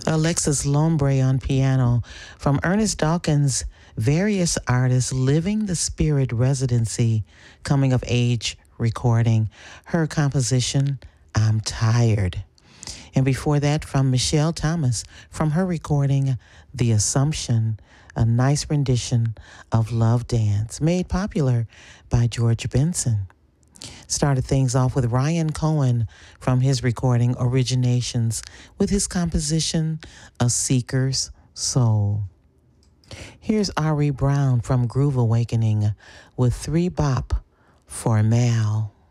Alexis Lombre on piano. From Ernest Dawkins' Various Artists Living the Spirit Residency Coming of Age recording. Her composition, I'm Tired. And before that, from Michelle Thomas, from her recording, The Assumption, a nice rendition of Love Dance, made popular by George Benson. Started things off with Ryan Cohen from his recording Originations with his composition, A Seeker's Soul. Here's Ari Brown from Groove Awakening with 3 Bop for Mal.